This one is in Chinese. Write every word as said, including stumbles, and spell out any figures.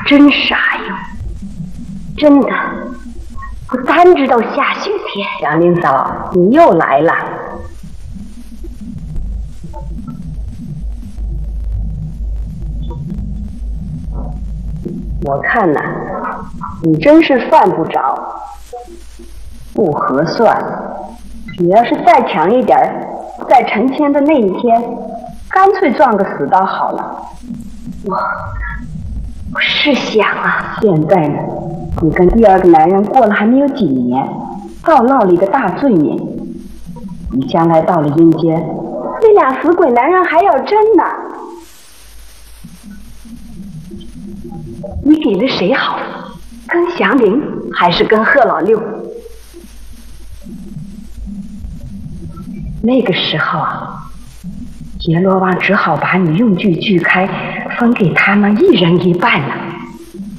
真傻哟！真的，我单知道下雪天。 祥林嫂，你又来了。我看呐，你真是犯不着，不合算。你要是再强一点儿，在成亲的那一天，干脆撞个死刀好了。 我我是想啊， 现在呢，你跟第二个男人过了还没有几年，倒落了一个大罪名。你将来到了阴间，那俩死鬼男人还要争呢。你给了谁好？跟祥林还是跟贺老六？那个时候啊，阎罗王只好把你用锯锯开，分给他们一人一半了。